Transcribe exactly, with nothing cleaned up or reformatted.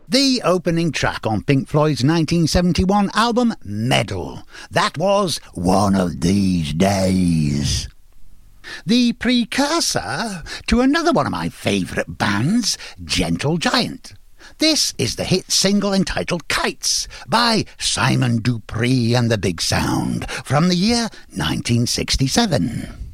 The opening track on Pink Floyd's nineteen seventy-one album Medal. That was One of These Days. The precursor to another one of my favourite bands, Gentle Giant. This is the hit single entitled Kites by Simon Dupree and the Big Sound from the year nineteen sixty-seven.